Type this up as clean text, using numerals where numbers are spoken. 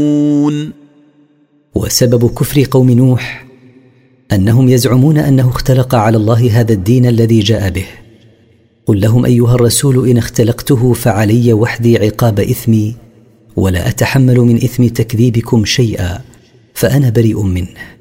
وسبب كفر قوم نوح أنهم يزعمون أنه اختلق على الله هذا الدين الذي جاء به. قل لهم أيها الرسول: إن اختلقته فعلي وحدي عقاب إثمي، ولا أتحمل من إثم تكذيبكم شيئا، فأنا بريء منه.